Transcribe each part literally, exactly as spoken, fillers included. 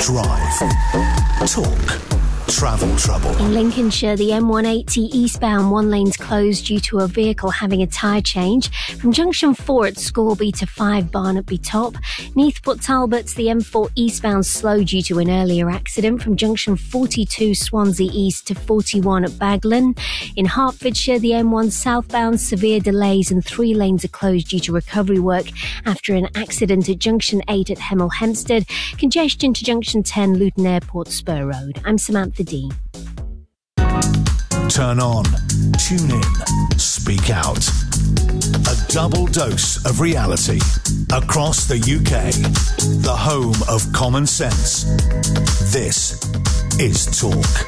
Drive. Talk. Travel trouble. In Lincolnshire, the M one eighty eastbound one lane's closed due to a vehicle having a tyre change. From junction four at Scorby to five Barnaby Top. Neathport Talbots, the M four eastbound slow due to an earlier accident from junction forty-two Swansea East to forty-one at Baglan. In Hertfordshire, the M one southbound severe delays and three lanes are closed due to recovery work after an accident at junction eight at Hemel Hempstead. Congestion to junction ten Luton Airport Spur Road. I'm Samantha D. Turn on, tune in, speak out. A double dose of reality across the U K. The home of common sense. This is Talk.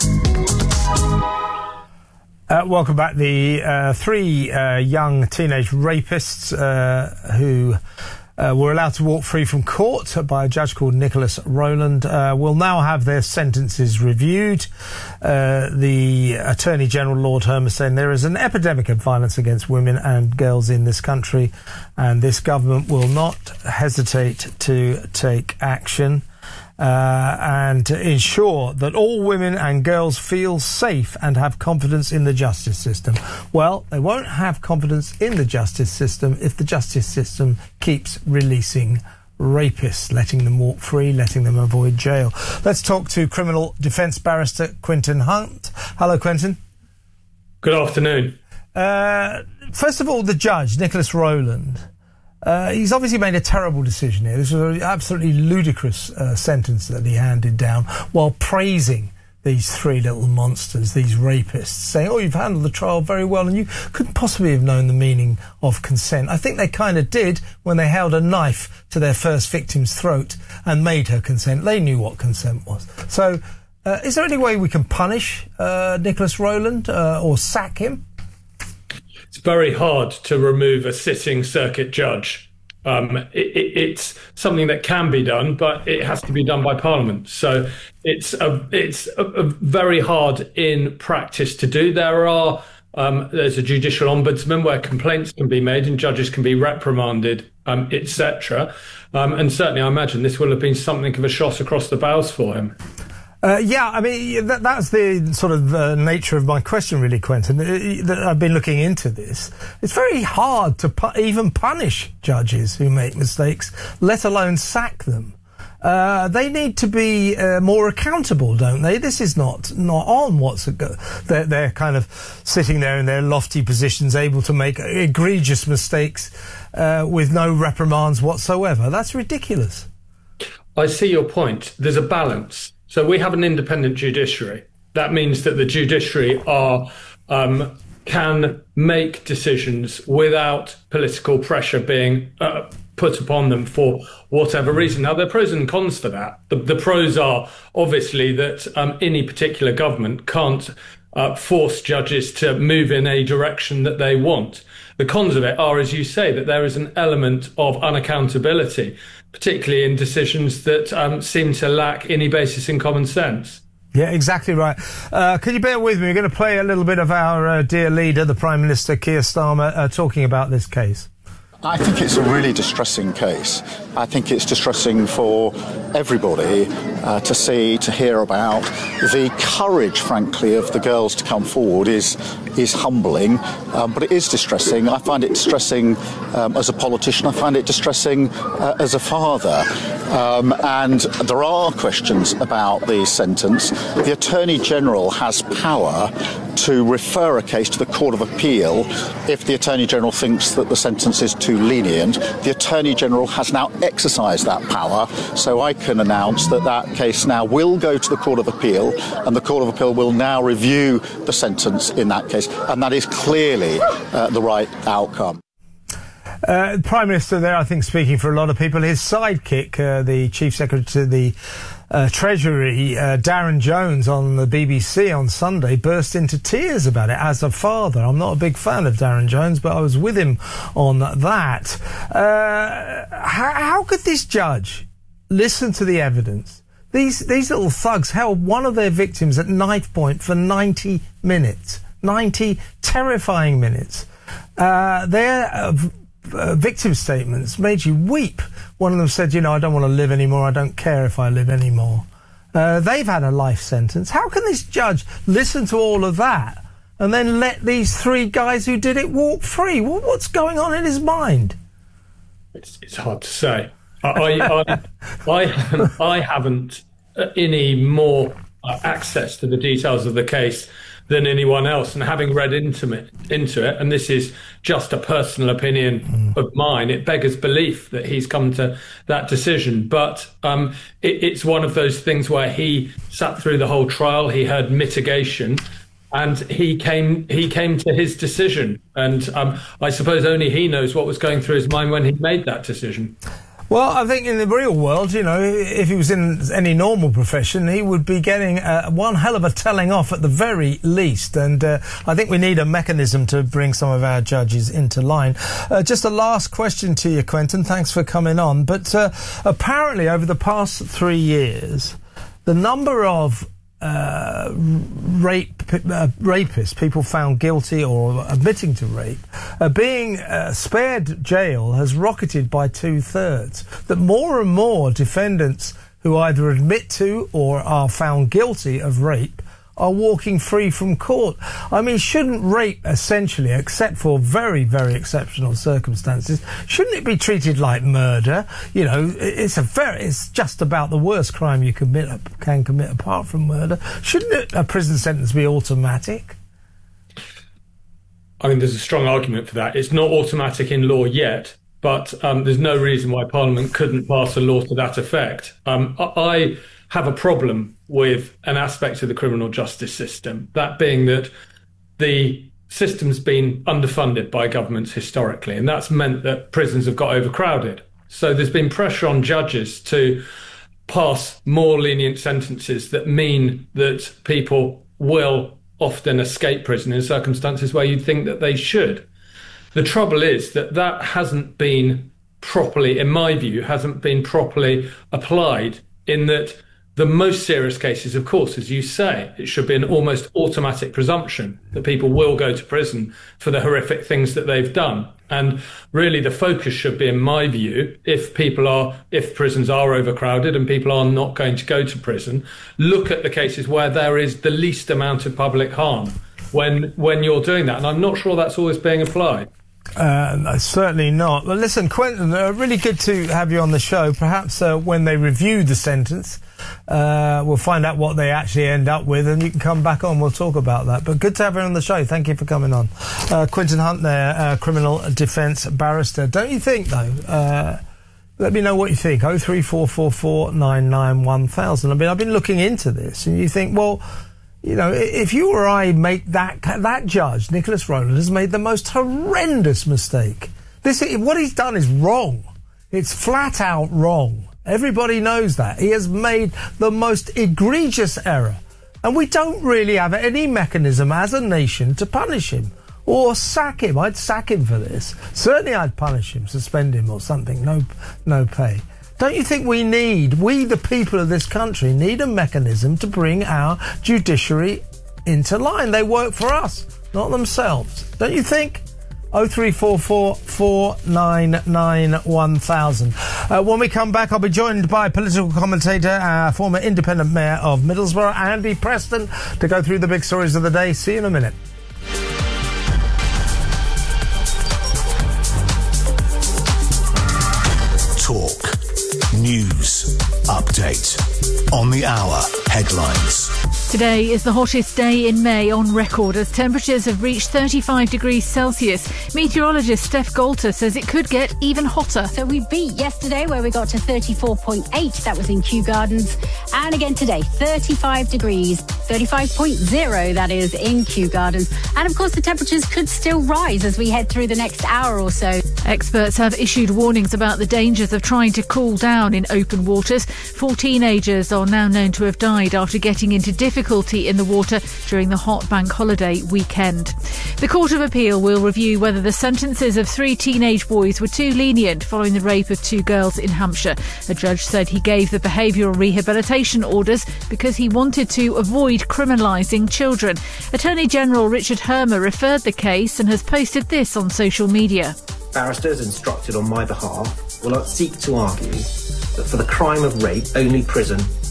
Uh, welcome back. The uh, three uh, young teenage rapists uh, who Uh, were allowed to walk free from court by a judge called Nicholas Rowland, uh, will now have their sentences reviewed. Uh, the Attorney General, Lord Hermer, saying there is an epidemic of violence against women and girls in this country, and this government will not hesitate to take action uh, and to ensure that all women and girls feel safe and have confidence in the justice system. Well, they won't have confidence in the justice system if the justice system keeps releasing rapists, letting them walk free, letting them avoid jail. Let's talk to criminal defence barrister Quentin Hunt. Hello, Quentin. Good afternoon. Uh, first of all, the judge, Nicholas Rowland, Uh, he's obviously made a terrible decision here. This was an absolutely ludicrous uh, sentence that he handed down while praising these three little monsters, these rapists, saying, oh, you've handled the trial very well and you couldn't possibly have known the meaning of consent. I think they kind of did when they held a knife to their first victim's throat and made her consent. They knew what consent was. So uh, is there any way we can punish uh, Nicholas Rowland uh, or sack him? It's very hard to remove a sitting circuit judge. Um, it, it, it's something that can be done, but it has to be done by Parliament. So it's a, it's a, a very hard in practice to do. There are um, there's a judicial ombudsman where complaints can be made and judges can be reprimanded, um, et cetera. Um, and certainly, I imagine this will have been something of a shot across the bows for him. Uh, yeah, I mean, that, that's the sort of uh, nature of my question, really, Quentin. Uh, I've been looking into this. It's very hard to pu- even punish judges who make mistakes, let alone sack them. Uh, they need to be uh, more accountable, don't they? This is not not on what's a go- they're, they're kind of sitting there in their lofty positions, able to make egregious mistakes uh, with no reprimands whatsoever. That's ridiculous. I see your point. There's a balance. So we have an independent judiciary. That means that the judiciary are um, can make decisions without political pressure being uh, put upon them for whatever reason. Now, there are pros and cons for that. The, the pros are obviously that um, any particular government can't uh, force judges to move in a direction that they want. The cons of it are, as you say, that there is an element of unaccountability, particularly in decisions that um, seem to lack any basis in common sense. Yeah, exactly right. Uh, can you bear with me? We're going to play a little bit of our uh, dear leader, the Prime Minister, Keir Starmer, uh, talking about this case. I think it's a really distressing case. I think it's distressing for everybody uh, to see, to hear about. The courage, frankly, of the girls to come forward is is humbling, um, but it is distressing. I find it distressing um, as a politician. I find it distressing uh, as a father. Um, and there are questions about the sentence. The Attorney General has power to refer a case to the Court of Appeal if the Attorney General thinks that the sentence is too lenient. The Attorney General has now exercised that power, so I can announce that that case now will go to the Court of Appeal, and the Court of Appeal will now review the sentence in that case, and that is clearly uh, the right outcome. Uh, Prime Minister there, I think, speaking for a lot of people. His sidekick, uh, the Chief Secretary to the uh, Treasury, uh, Darren Jones, on the B B C on Sunday, burst into tears about it as a father. I'm not a big fan of Darren Jones, but I was with him on that. Uh, how, how could this judge listen to the evidence? These, these little thugs held one of their victims at knife point for ninety minutes. ninety terrifying minutes. Uh, their uh, uh, victim statements made you weep. One of them said, you know, I don't want to live anymore. I don't care if I live anymore. Uh, they've had a life sentence. How can this judge listen to all of that and then let these three guys who did it walk free? Well, what's going on in his mind? It's, it's hard to say. I, I, I, haven't, I haven't any more uh, access to the details of the case than anyone else, and having read into it, into it, and this is just a personal opinion mm. of mine, it beggars belief that he's come to that decision. But um, it, it's one of those things where he sat through the whole trial, he heard mitigation, and he came he came to his decision. And um, I suppose only he knows what was going through his mind when he made that decision. Well, I think in the real world, you know, if he was in any normal profession, he would be getting uh, one hell of a telling off at the very least. And uh, I think we need a mechanism to bring some of our judges into line. Uh, just a last question to you, Quentin. Thanks for coming on. But uh, apparently over the past three years, the number of uh, rape uh, rapists, people found guilty or admitting to rape, uh, being uh, spared jail has rocketed by two-thirds. That more and more defendants who either admit to or are found guilty of rape are walking free from court. I mean, shouldn't rape essentially, except for very, very exceptional circumstances, shouldn't it be treated like murder? You know, it's a very, it's just about the worst crime you commit, can commit apart from murder. Shouldn't it, a prison sentence be automatic? I mean, there's a strong argument for that. It's not automatic in law yet, but um, there's no reason why Parliament couldn't pass a law to that effect. Um, I have a problem with an aspect of the criminal justice system, that being that the system's been underfunded by governments historically, and that's meant that prisons have got overcrowded. So there's been pressure on judges to pass more lenient sentences that mean that people will often escape prison in circumstances where you'd think that they should. The trouble is that that hasn't been properly, in my view, hasn't been properly applied, in that the most serious cases, of course, as you say, it should be an almost automatic presumption that people will go to prison for the horrific things that they've done. And really the focus should be, in my view, if people are, if prisons are overcrowded and people are not going to go to prison, look at the cases where there is the least amount of public harm when when you're doing that. And I'm not sure that's always being applied. Uh, certainly not. Well, listen, Quentin, uh, really good to have you on the show. Perhaps uh, when they review the sentence, uh, we'll find out what they actually end up with, and you can come back on. We'll talk about that. But good to have you on the show. Thank you for coming on. Uh, Quentin Hunt there, uh, criminal defence barrister. Don't you think, though, uh, let me know what you think, oh three four four four nine nine one thousand. I mean, I've been looking into this, and you think, well, you know, if you or I make that, that judge, Nicholas Rowland, has made the most horrendous mistake. This, what he's done is wrong. It's flat out wrong. Everybody knows that. He has made the most egregious error. And we don't really have any mechanism as a nation to punish him or sack him. I'd sack him for this. Certainly I'd punish him, suspend him or something. No, no pay. Don't you think we need, we the people of this country, need a mechanism to bring our judiciary into line? They work for us, not themselves. Don't you think? oh three four four four nine nine one thousand. Uh, when we come back, I'll be joined by political commentator, uh, former independent mayor of Middlesbrough, Andy Preston, to go through the big stories of the day. See you in a minute. Talk. News. Update. On the hour. Headlines. Today is the hottest day in May on record as temperatures have reached thirty-five degrees Celsius. Meteorologist Steph Golter says it could get even hotter. So we beat yesterday where we got to thirty-four point eight. That was in Kew Gardens. And again today, thirty-five degrees, thirty-five point zero that is in Kew Gardens. And of course the temperatures could still rise as we head through the next hour or so. Experts have issued warnings about the dangers of trying to cool down in open waters. Four teenagers are now known to have died after getting into difficulty in the water during the hot bank holiday weekend. The Court of Appeal will review whether the sentences of three teenage boys were too lenient following the rape of two girls in Hampshire. A judge said he gave the behavioural rehabilitation orders because he wanted to avoid criminalising children. Attorney General Richard Hermer referred the case and has posted this on social media. Barristers instructed on my behalf will seek to argue that for the crime of rape, only prison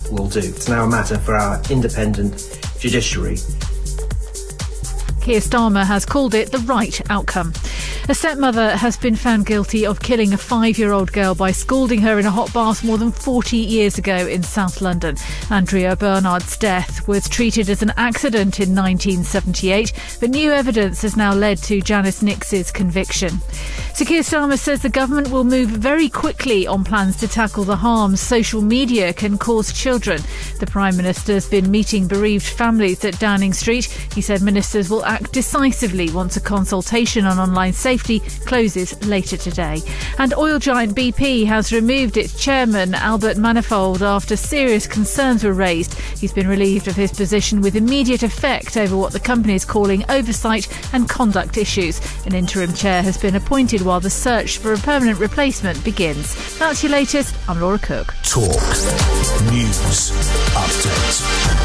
will do. It's now a matter for our independent judiciary. Keir Starmer has called it the right outcome. A stepmother has been found guilty of killing a five-year-old girl by scalding her in a hot bath more than forty years ago in South London. Andrea Bernard's death was treated as an accident in nineteen seventy-eight, but new evidence has now led to Janice Nix's conviction. Sir Keir Starmer says the government will move very quickly on plans to tackle the harms social media can cause children. The Prime Minister's been meeting bereaved families at Downing Street. He said ministers will act decisively once a consultation on online safety closes later today. And oil giant B P has removed its chairman, Albert Manifold, after serious concerns were raised. He's been relieved of his position with immediate effect over what the company is calling oversight and conduct issues. An interim chair has been appointed while the search for a permanent replacement begins. That's your latest. I'm Laura Cook. Talk. News. Update.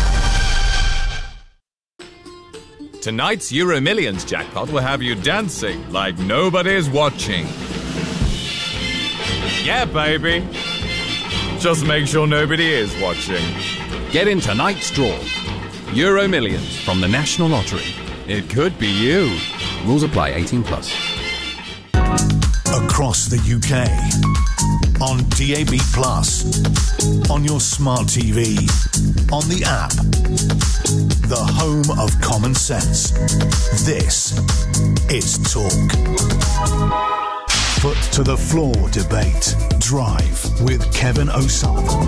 Tonight's Euro Millions jackpot will have you dancing like nobody's watching. Yeah, baby. Just make sure nobody is watching. Get in tonight's draw. Euro Millions from the National Lottery. It could be you. Rules apply. eighteen plus. Across the U K. On D A B plus. On your smart T V. On the app. The home of common sense. This is Talk. Foot to the floor debate. Drive with Kevin O'Sullivan.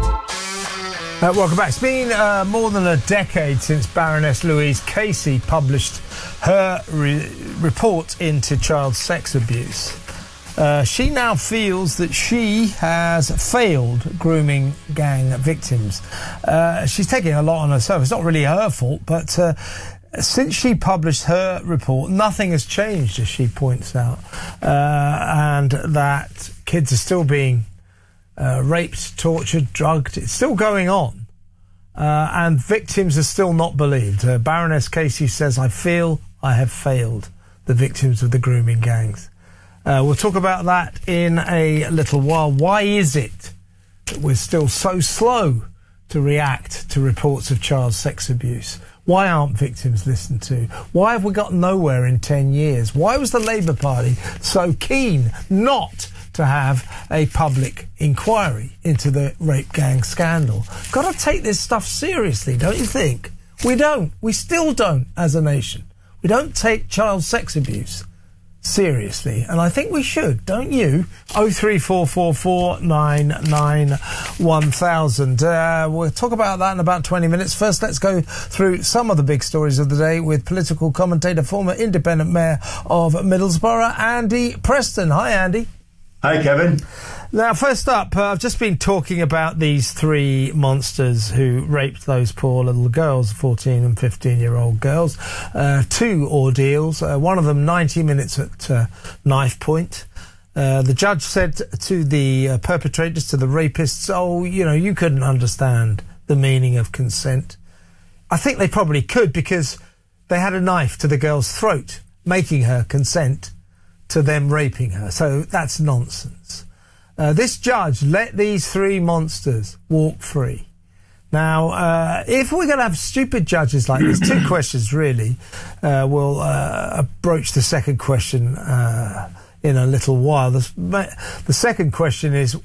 Uh, welcome back. It's been uh, more than a decade since Baroness Louise Casey published her re- report into child sex abuse. Uh, she now feels that she has failed grooming gang victims. Uh, she's taking a lot on herself. It's not really her fault, but uh, since she published her report, nothing has changed, as she points out, uh, and that kids are still being uh, raped, tortured, drugged. It's still going on, uh, and victims are still not believed. Uh, Baroness Casey says, "I feel I have failed the victims of the grooming gangs." Uh, we'll talk about that in a little while. Why is it that we're still so slow to react to reports of child sex abuse? Why aren't victims listened to? Why have we got nowhere in ten years? Why was the Labour Party so keen not to have a public inquiry into the rape gang scandal? Got to take this stuff seriously, don't you think? We don't. We still don't as a nation. We don't take child sex abuse seriously, and I think we should, don't you? oh three four four four nine nine one thousand. Uh, we'll talk about that in about twenty minutes. First, let's go through some of the big stories of the day with political commentator, former independent mayor of Middlesbrough, Andy Preston. Hi, Andy. Hi, Kevin. Now, first up, uh, I've just been talking about these three monsters who raped those poor little girls, fourteen and fifteen-year-old girls. Uh, two ordeals, uh, one of them ninety minutes at uh, knife point. Uh, the judge said to the uh, perpetrators, to the rapists, oh, you know, you couldn't understand the meaning of consent. I think they probably could, because they had a knife to the girl's throat, making her consent to them raping her. So that's nonsense. Uh, this judge let these three monsters walk free. Now, uh, if we're going to have stupid judges like this, two questions really. Uh, we'll uh, broach the second question uh, in a little while. The, the second question is,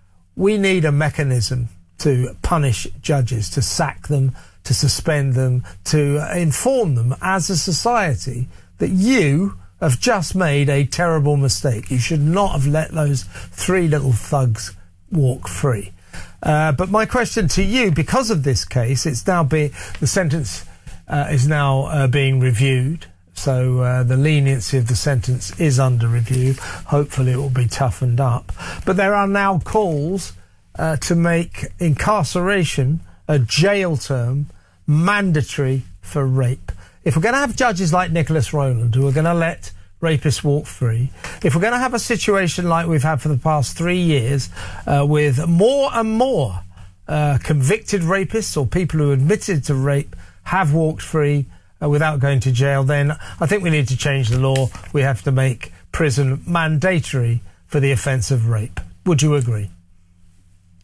we need a mechanism to punish judges, to sack them, to suspend them, to inform them as a society that you have just made a terrible mistake. You should not have let those three little thugs walk free. Uh, but my question to you, because of this case, it's now be the sentence uh, is now uh, being reviewed. So uh, the leniency of the sentence is under review. Hopefully it will be toughened up. But there are now calls uh, to make incarceration a jail term mandatory for rape. If we're going to have judges like Nicholas Rowland who are going to let rapists walk free, if we're going to have a situation like we've had for the past three years uh, with more and more uh, convicted rapists or people who admitted to rape have walked free uh, without going to jail, then I think we need to change the law. We have to make prison mandatory for the offence of rape. Would you agree?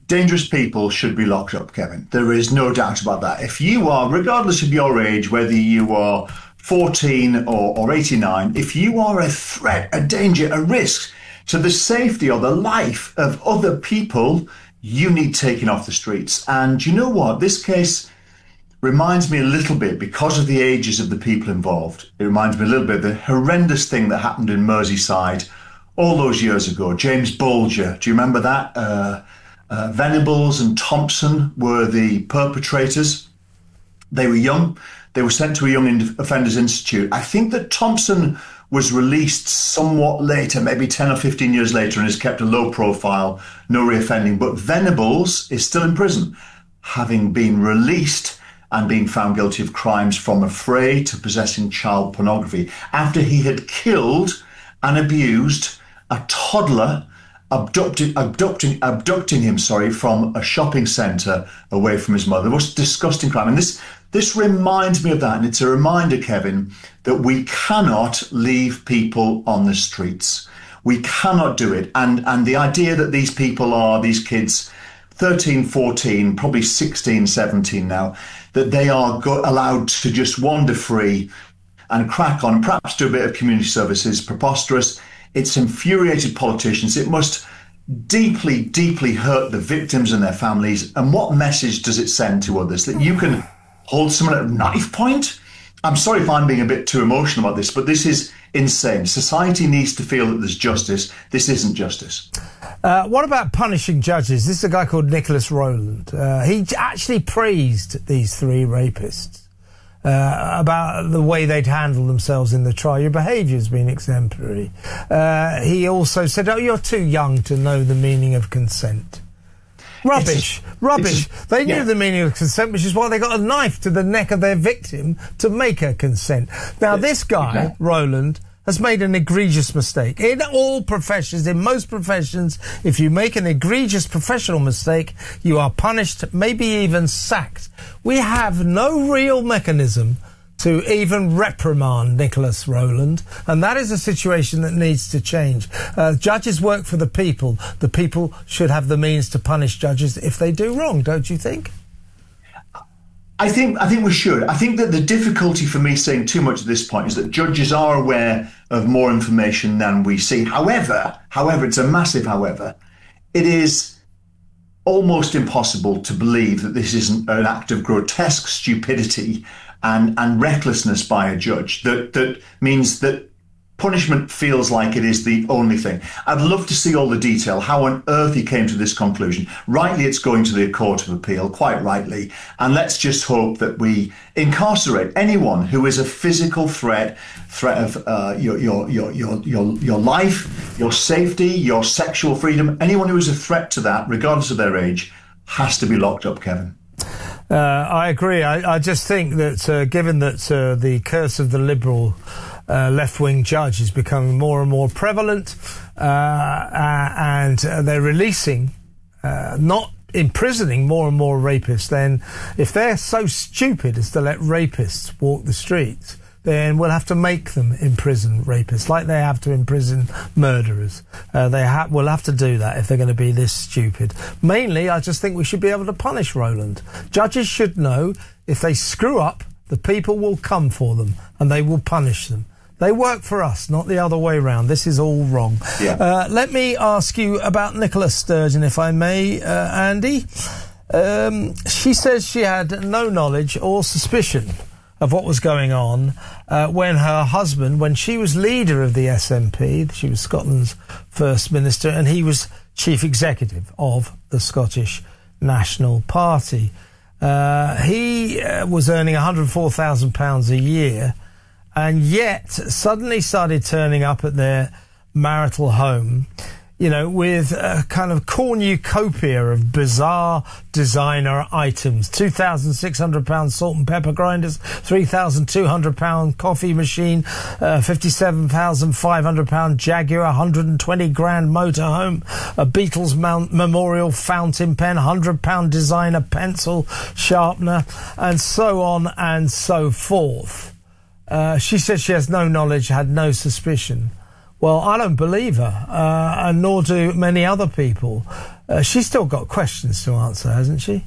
dangerous people should be locked up, Kevin. There is no doubt about that. If you are, regardless of your age, whether you are fourteen or, or eighty-nine, if you are a threat, a danger, a risk to the safety or the life of other people, you need taken off the streets. And you know what? This case reminds me a little bit, because of the ages of the people involved, it reminds me a little bit of the horrendous thing that happened in Merseyside all those years ago. James Bulger, do you remember that? Uh, uh, Venables and Thompson were the perpetrators. They were young. They were sent to a Young Offenders Institute. I think that Thompson was released somewhat later, maybe ten or fifteen years later, and has kept a low profile, no reoffending. But Venables is still in prison, having been released and being found guilty of crimes from affray to possessing child pornography after he had killed and abused a toddler, abducted, abducting, abducting him, sorry, from a shopping centre away from his mother. It was a disgusting crime. And this, this reminds me of that. And it's a reminder, Kevin, that we cannot leave people on the streets. We cannot do it. And, and the idea that these people are, these kids, thirteen, fourteen, probably sixteen, seventeen now, that they are go- allowed to just wander free and crack on, perhaps do a bit of community service, is preposterous. It's infuriated politicians. It must deeply, deeply hurt the victims and their families. And what message does it send to others? That you can hold someone at knife point? I'm sorry if I'm being a bit too emotional about this, but this is insane. Society needs to feel that there's justice. This isn't justice. Uh, what about punishing judges? This is a guy called Nicholas Rowland. Uh, he actually praised these three rapists uh, about the way they'd handled themselves in the trial. Your behaviour's been exemplary. Uh, he also said, oh, you're too young to know the meaning of consent. Rubbish, a, rubbish. A, they knew yeah. the meaning of consent, which is why they got a knife to the neck of their victim to make her consent. Now, this guy, yeah. Rowland, has made an egregious mistake. In all professions, in most professions, if you make an egregious professional mistake, you are punished, maybe even sacked. We have no real mechanism to even reprimand Nicholas Rowland, and that is a situation that needs to change. Uh, judges work for the people. The people should have the means to punish judges if they do wrong, don't you think? I think I think we should. I think that the difficulty for me saying too much at this point is that judges are aware of more information than we see. However, however, it's a massive however, it is almost impossible to believe that this isn't an act of grotesque stupidity and, and recklessness by a judge that, that means that punishment feels like it is the only thing. I'd love to see all the detail, how on earth he came to this conclusion. Rightly, it's going to the Court of Appeal, quite rightly. And let's just hope that we incarcerate anyone who is a physical threat, threat of uh, your, your, your, your, your, your life, your safety, your sexual freedom. Anyone who is a threat to that, regardless of their age, has to be locked up, Kevin. Uh, I agree. I, I just think that uh, given that uh, the curse of the liberal Uh, left-wing judge is becoming more and more prevalent, uh, uh, and uh, they're releasing, uh, not imprisoning more and more rapists, then if they're so stupid as to let rapists walk the streets, then we'll have to make them imprison rapists, like they have to imprison murderers. Uh, they ha- will have to do that if they're going to be this stupid. Mainly, I just think we should be able to punish Rowland. Judges should know if they screw up, the people will come for them and they will punish them. They work for us, not the other way round. This is all wrong. Yeah. Uh, let me ask you about Nicola Sturgeon, if I may, uh, Andy. Um, she says she had no knowledge or suspicion of what was going on uh, when her husband, when she was leader of the S N P, she was Scotland's First Minister, and he was chief executive of the Scottish National Party. Uh, he uh, was earning one hundred four thousand pounds a year, and yet suddenly started turning up at their marital home, you know, with a kind of cornucopia of bizarre designer items. two thousand six hundred pounds salt and pepper grinders, three thousand two hundred pounds coffee machine, uh, fifty-seven thousand five hundred pounds Jaguar, one hundred twenty grand motorhome, a Beatles Mount Memorial fountain pen, one hundred pound designer pencil sharpener, and so on and so forth. Uh, she says she has no knowledge, had no suspicion. Well, I don't believe her, uh, and nor do many other people. Uh, she's still got questions to answer, hasn't she?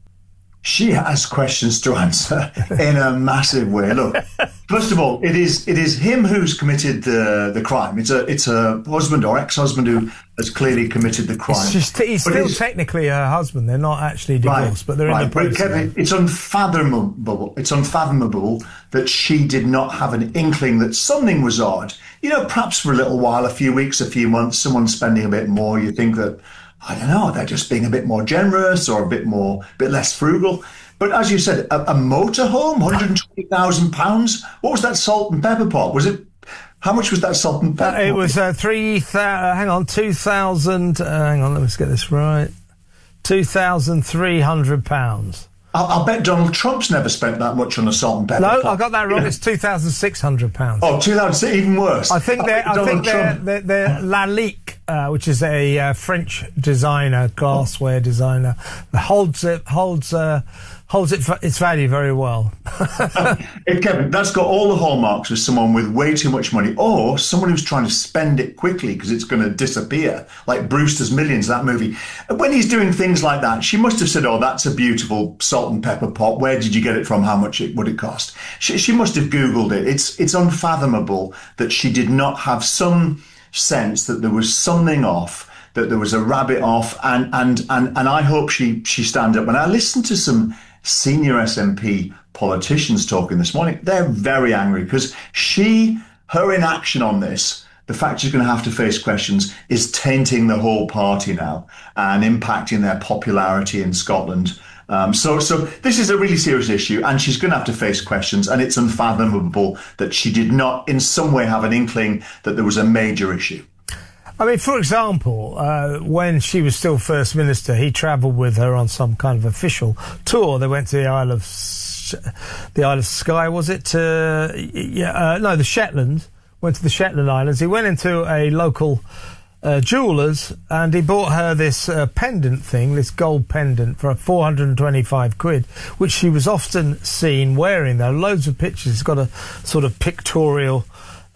She has questions to answer in a massive way. Look, first of all, it is it is him who's committed the the crime. It's a it's a husband or ex-husband who has clearly committed the crime. It's just, he's but still technically her husband. They're not actually divorced, right, but they're right. in the process. But Kevin, it's unfathomable. It's unfathomable that she did not have an inkling that something was odd. You know, perhaps for a little while, a few weeks, a few months, someone's spending a bit more. You think that, I don't know, they're just being a bit more generous or a bit more, a bit less frugal. But as you said, a, a motorhome, one hundred twenty thousand pounds. What was that salt and pepper pot? Was it? How much was that salt and pepper? Uh, it was uh, three. Th- uh, hang on, two thousand. Uh, hang on, let me just get this right. Two thousand three hundred pounds. I'll, I'll bet Donald Trump's never spent that much on a salt and pepper no, pot. I got that wrong. Yeah. It's two thousand six hundred pounds. Oh, two thousand, even worse. I think they're, I, I think they're, Trump... they're, they're Lalique, uh, which is a uh, French designer, glassware designer, holds it, holds, uh, holds it for its value very well. uh, Kevin, that's got all the hallmarks of someone with way too much money, or someone who's trying to spend it quickly because it's going to disappear, like Brewster's Millions, that movie. When he's doing things like that, she must have said, oh, that's a beautiful salt and pepper pot. Where did you get it from? How much it would it cost? She, she must have Googled it. It's, it's unfathomable that she did not have some sense that there was something off, that there was a rabbit off, and, and, and, and I hope she, she stand up. And I listened to some senior S N P politicians talking this morning. They're very angry because she, her inaction on this, the fact she's going to have to face questions, is tainting the whole party now and impacting their popularity in Scotland. Um, so, so this is a really serious issue, and she's going to have to face questions, and it's unfathomable that she did not in some way have an inkling that there was a major issue. I mean, for example, uh, when she was still First Minister, he travelled with her on some kind of official tour. They went to the Isle of Sh- the Isle of Skye, was it? Uh, yeah, uh, no, the Shetlands. Went to the Shetland Islands. He went into a local uh, jeweller's and he bought her this uh, pendant thing, this gold pendant for four hundred twenty-five quid, which she was often seen wearing. There are loads of pictures. It's got a sort of pictorial uh,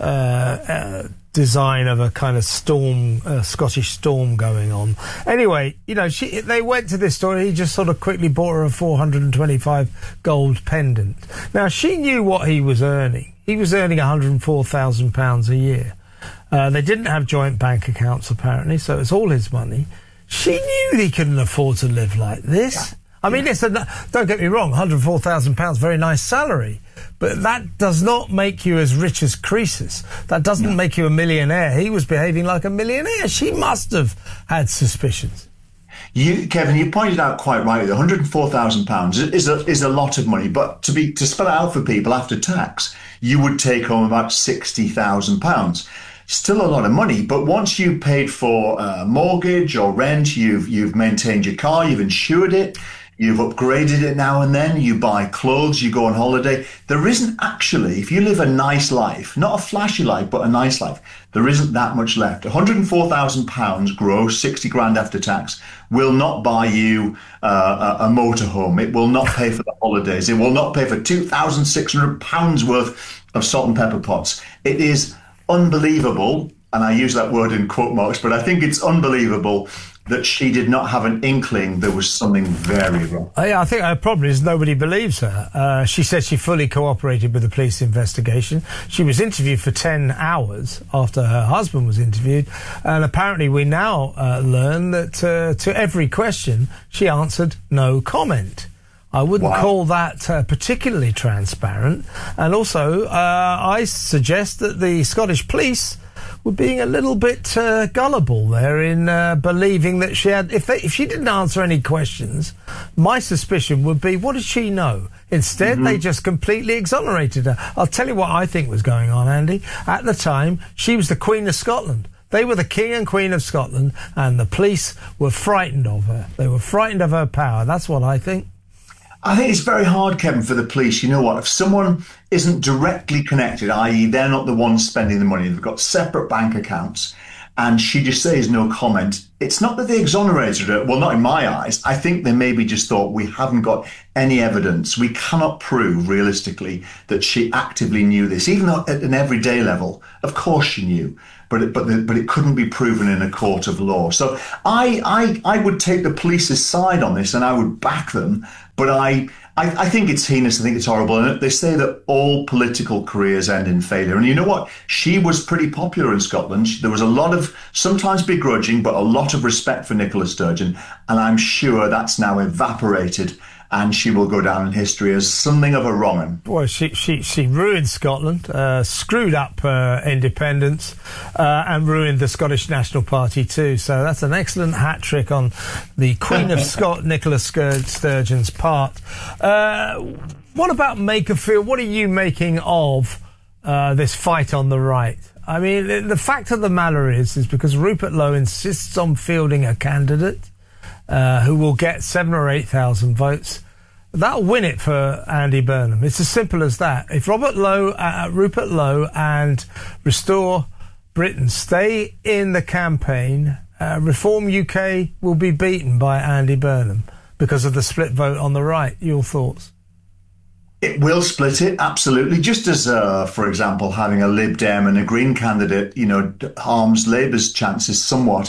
uh design of a kind of storm, uh, Scottish storm going on. Anyway, you know, she, they went to this store. He just sort of quickly bought her a four hundred twenty-five gold pendant. Now, she knew what he was earning. He was earning one hundred four thousand pounds a year. Uh, they didn't have joint bank accounts, apparently, so it's all his money. She knew he couldn't afford to live like this. Yeah. I mean, it's a, don't get me wrong, one hundred four thousand pounds, very nice salary. But that does not make you as rich as Croesus. That doesn't no. make you a millionaire. He was behaving like a millionaire. She must have had suspicions. You, Kevin, you pointed out quite rightly, one hundred four thousand pounds is a, is a lot of money. But to be to spell it out for people after tax, you would take home about sixty thousand pounds. Still a lot of money, but once you've paid for a mortgage or rent, you've you've maintained your car, you've insured it, you've upgraded it now and then, you buy clothes, you go on holiday. There isn't actually, if you live a nice life, not a flashy life, but a nice life, there isn't that much left. one hundred four thousand pounds gross, sixty grand after tax, will not buy you uh, a, a motorhome. It will not pay for the holidays. It will not pay for two thousand six hundred pounds worth of salt and pepper pots. It is unbelievable, and I use that word in quote marks, but I think it's unbelievable that she did not have an inkling there was something very wrong. I, I think her problem is nobody believes her. Uh, she said she fully cooperated with the police investigation. She was interviewed for ten hours after her husband was interviewed, and apparently we now uh, learn that uh, to every question she answered no comment. I wouldn't wow. call that uh, particularly transparent. And also, uh, I suggest that the Scottish police were being a little bit uh, gullible there in uh, believing that she had... If, they, if she didn't answer any questions, my suspicion would be, what did she know? Instead, mm-hmm. they just completely exonerated her. I'll tell you what I think was going on, Andy. At the time, she was the Queen of Scotland. They were the King and Queen of Scotland, and the police were frightened of her. They were frightened of her power. That's what I think. I think it's very hard, Kevin, for the police. You know what? If someone isn't directly connected, that is they're not the ones spending the money, they've got separate bank accounts, and she just says no comment. It's not that they exonerated her. Well, not in my eyes. I think they maybe just thought, we haven't got any evidence. We cannot prove realistically that she actively knew this, even though at an everyday level, of course she knew. But it, but the, but it couldn't be proven in a court of law. So I I I would take the police's side on this, and I would back them. But I, I I think it's heinous. I think it's horrible. And they say that all political careers end in failure. And you know what? She was pretty popular in Scotland. There was a lot of, sometimes begrudging, but a lot of respect for Nicola Sturgeon. And I'm sure that's now evaporated, and she will go down in history as something of a wrong-un. Well, she, she, she ruined Scotland, uh, screwed up uh, independence, uh, and ruined the Scottish National Party too. So that's an excellent hat-trick on the Queen of Scott, Nicola Sturgeon's part. Uh, what about Makerfield? What are you making of uh, this fight on the right? I mean, the, the fact of the matter is, is because Rupert Lowe insists on fielding a candidate Uh, who will get seven or eight thousand votes, that'll win it for Andy Burnham. It's as simple as that. If Robert Lowe, uh, Rupert Lowe and Restore Britain stay in the campaign, uh, Reform U K will be beaten by Andy Burnham because of the split vote on the right. Your thoughts? It will split it, absolutely. Just as, uh, for example, having a Lib Dem and a Green candidate, you know, harms Labour's chances somewhat.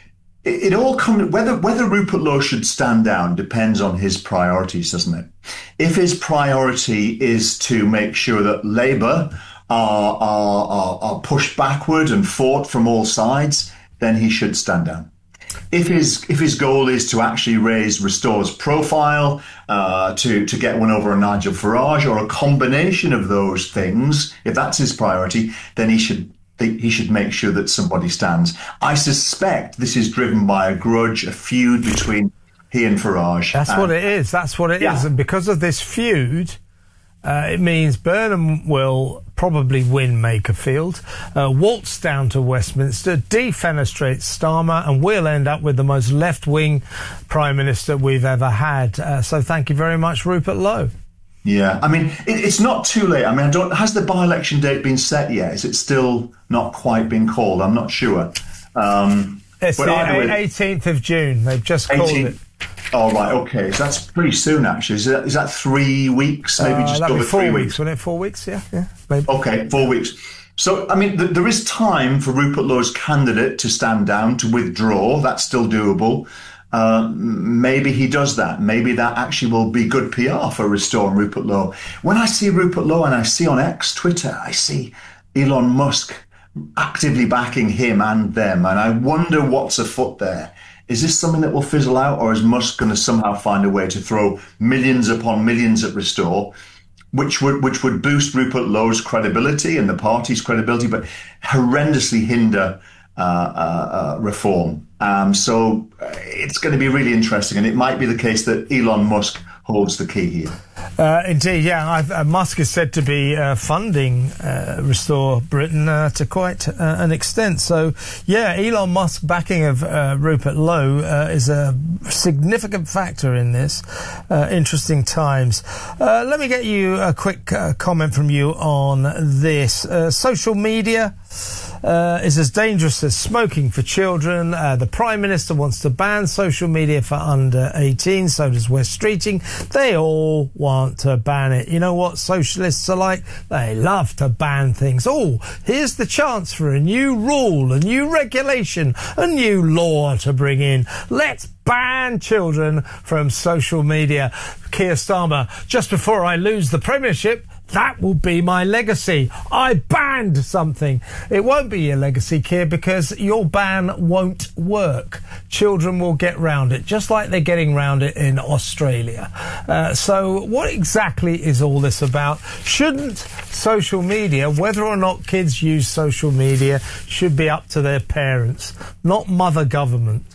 It all comes, whether whether Rupert Lowe should stand down depends on his priorities, doesn't it? If his priority is to make sure that Labour are, are, are, are pushed backward and fought from all sides, then he should stand down. If his if his goal is to actually raise Restore's profile, uh, to to get one over a Nigel Farage, or a combination of those things, if that's his priority, then he should. He should make sure that somebody stands. I suspect this is driven by a grudge, a feud between he and Farage. That's and, what it is. That's what it yeah. is. And because of this feud, uh, it means Burnham will probably win Makerfield, uh, waltz down to Westminster, defenestrate Starmer, and we'll end up with the most left-wing Prime Minister we've ever had. Uh, so thank you very much, Rupert Lowe. Yeah, I mean, it, it's not too late. I mean, I don't. Has the by-election date been set yet? Is it still not quite been called? I'm not sure. Um, it's the eighteenth of June. They've just called it. Oh, right, okay. So that's pretty soon, actually. Is that, is that three weeks? Maybe uh, just over four three weeks. weeks. Wasn't it four weeks? Yeah, yeah. Maybe. Okay, four weeks. So, I mean, th there is time for Rupert Lowe's candidate to stand down, to withdraw. That's still doable. Uh, maybe he does that. Maybe that actually will be good P R for Restore and Rupert Lowe. When I see Rupert Lowe and I see on X, Twitter, I see Elon Musk actively backing him and them, and I wonder what's afoot there. Is this something that will fizzle out, or is Musk going to somehow find a way to throw millions upon millions at Restore, which would which would boost Rupert Lowe's credibility and the party's credibility, but horrendously hinder uh, uh, uh, reform? Um, so uh, it's going to be really interesting, and it might be the case that Elon Musk holds the key here. Uh, indeed, yeah. I've, uh, Musk is said to be uh, funding uh, Restore Britain uh, to quite uh, an extent. So, yeah, Elon Musk backing of uh, Rupert Lowe uh, is a significant factor in this. Uh, interesting times. Uh, let me get you a quick uh, comment from you on this. Uh, social media Uh, is as dangerous as smoking for children. Uh, the Prime Minister wants to ban social media for under eighteen. So does Wes Streeting. They all want to ban it. You know what socialists are like? They love to ban things. Oh, here's the chance for a new rule, a new regulation, a new law to bring in. Let's ban children from social media. Keir Starmer, just before I lose the premiership, that will be my legacy. I banned something. It won't be your legacy, Keir, because your ban won't work. Children will get round it, just like they're getting round it in Australia. Uh, so what exactly is all this about? Shouldn't social media, whether or not kids use social media, should be up to their parents, not mother government?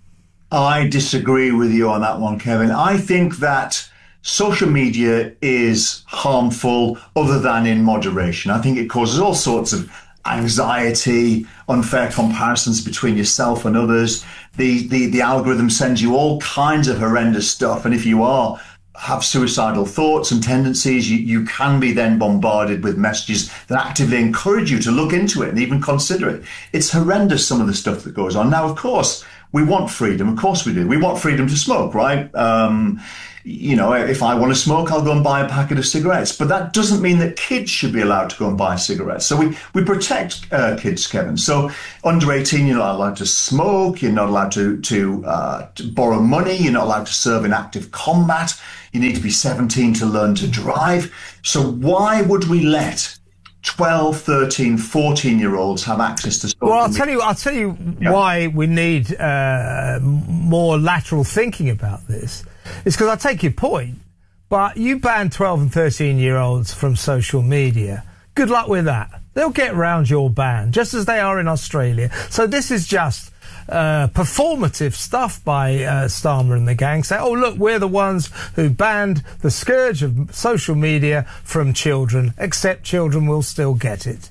I disagree with you on that one, Kevin. I think that social media is harmful other than in moderation. I think it causes all sorts of anxiety, unfair comparisons between yourself and others. The, the, the algorithm sends you all kinds of horrendous stuff. And if you are have suicidal thoughts and tendencies, you, you can be then bombarded with messages that actively encourage you to look into it and even consider it. It's horrendous, some of the stuff that goes on. Now, of course, we want freedom. Of course we do. We want freedom to smoke, right? Um, you know, if I want to smoke, I'll go and buy a packet of cigarettes. But that doesn't mean that kids should be allowed to go and buy cigarettes. So we, we protect uh, kids, Kevin. So under eighteen, you're not allowed to smoke. You're not allowed to, to, uh, to borrow money. You're not allowed to serve in active combat. You need to be seventeen to learn to drive. So why would we let twelve, thirteen, fourteen-year-olds have access to social Well, I'll media? tell you, I'll tell you Yeah. why we need uh, more lateral thinking about this. It's because I take your point, but you ban twelve and thirteen-year-olds from social media. Good luck with that. They'll get round your ban, just as they are in Australia. So this is just uh, performative stuff by uh, Starmer and the gang. Say, oh, look, we're the ones who banned the scourge of social media from children, except children will still get it.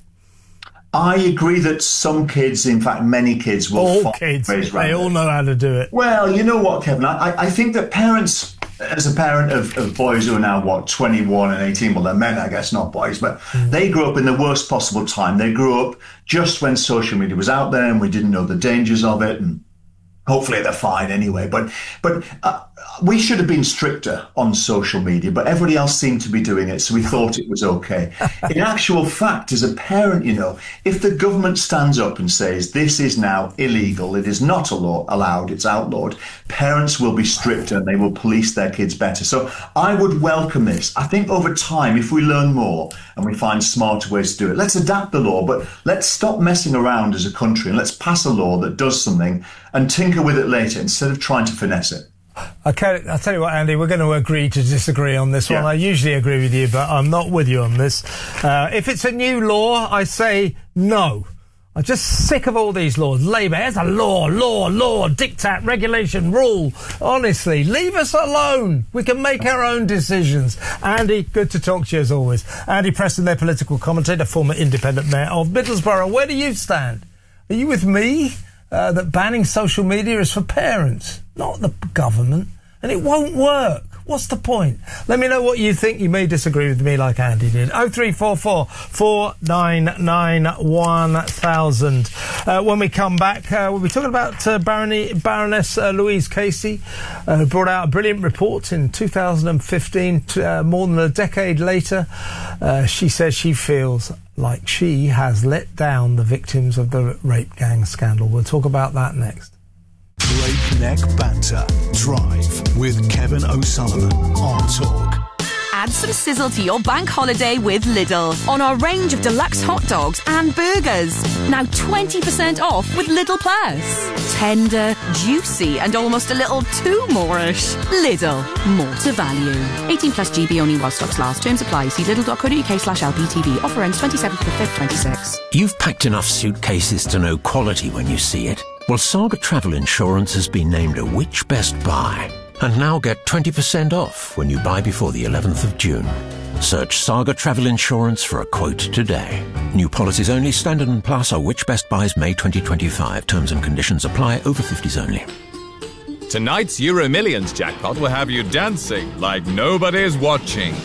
I agree that some kids, in fact, many kids will All find kids, ways around they it. all know how to do it. Well, you know what, Kevin? I, I think that parents, as a parent of, of boys who are now, what, twenty-one and eighteen, well, they're men, I guess, not boys, but mm. they grew up in the worst possible time. They grew up just when social media was out there and we didn't know the dangers of it, and hopefully they're fine anyway. But but uh, we should have been stricter on social media, but everybody else seemed to be doing it, so we thought it was okay. In actual fact, as a parent, you know, if the government stands up and says this is now illegal, it is not a law allowed, it's outlawed, parents will be stricter and they will police their kids better. So I would welcome this. I think over time, if we learn more and we find smarter ways to do it, let's adapt the law, but let's stop messing around as a country and let's pass a law that does something and tinker with it later instead of trying to finesse it. Okay, I'll tell you what, Andy, we're going to agree to disagree on this yeah. one. I usually agree with you, but I'm not with you on this. Uh, if it's a new law, I say no. I'm just sick of all these laws. Labour, here's a law, law, law, diktat, regulation, rule. Honestly, leave us alone. We can make our own decisions. Andy, good to talk to you as always. Andy Preston, their political commentator, former independent mayor of Middlesbrough. Where do you stand? Are you with me? Uh, that banning social media is for parents, not the government, and it won't work. What's the point? Let me know what you think. You may disagree with me like Andy did. oh three four four, four nine nine, one thousand. Uh, when we come back, uh, we'll be talking about uh, Barony, Baroness uh, Louise Casey, uh, who brought out a brilliant report in two thousand fifteen, to, uh, more than a decade later. Uh, she says she feels like she has let down the victims of the rape gang scandal. We'll talk about that next. Breakneck Banter. Drive with Kevin O'Sullivan on Talk. Add some sizzle to your bank holiday with Lidl on our range of deluxe hot dogs and burgers. Now twenty percent off with Lidl Plus. Tender, juicy and almost a little too more-ish. Lidl. More to value. eighteen plus G B only while stocks last. Terms apply. See lidl.co.uk slash LPTV. Offer ends twenty-seventh of the fifth, twenty-six. You've packed enough suitcases to know quality when you see it. Well, Saga Travel Insurance has been named a Which Best Buy. And now get twenty percent off when you buy before the eleventh of June. Search Saga Travel Insurance for a quote today. New policies only. Standard and Plus are Which Best Buys May twenty twenty-five. Terms and conditions apply. Over fifties only. Tonight's Euro Millions jackpot will have you dancing like nobody's watching.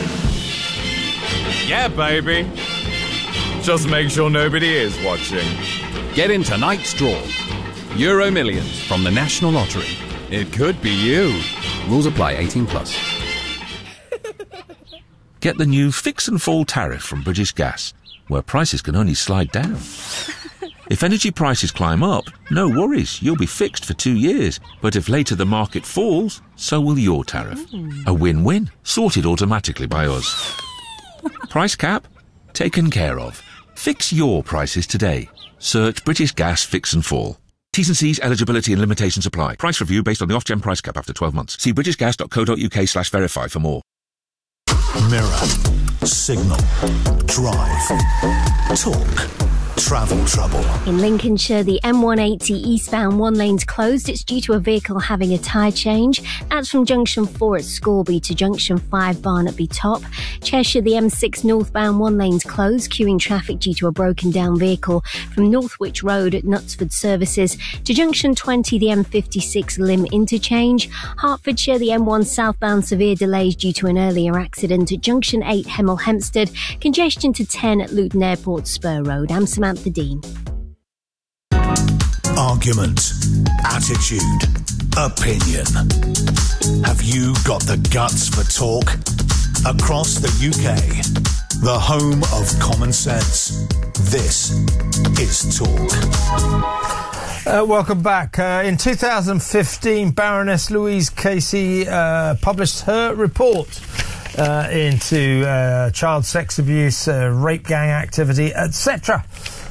Yeah, baby. Just make sure nobody is watching. Get in tonight's draw. Euro Millions from the National Lottery. It could be you. Rules apply. eighteen plus. Get the new Fix and Fall tariff from British Gas, where prices can only slide down. If energy prices climb up, no worries, you'll be fixed for two years. But if later the market falls, so will your tariff. A win-win, sorted automatically by us. Price cap? Taken care of. Fix your prices today. Search British Gas Fix and Fall. T's and C's, eligibility and limitations apply. Price review based on the off-gen price cap after twelve months. See britishgas.co.uk slash verify for more. Mirror, Signal, Drive, Talk. travel trouble. In Lincolnshire, the M one eighty eastbound one lane's closed. It's due to a vehicle having a tyre change. That's from junction four at Scorby to junction five Barnaby Top. Cheshire, the M six northbound one lane's closed, queuing traffic due to a broken down vehicle from Northwich Road at Knutsford Services to junction twenty, the M fifty-six Lim interchange. Hertfordshire, the M one southbound severe delays due to an earlier accident at junction eight Hemel Hempstead. Congestion to ten at Luton Airport Spur Road. I'm Samantha Dean. Argument, attitude, opinion. Have you got the guts for talk? Across the U K, the home of common sense. This is Talk. Uh, welcome back. Uh, in two thousand fifteen, Baroness Louise Casey uh, published her report uh, into uh, child sex abuse, uh, rape gang activity, et cetera.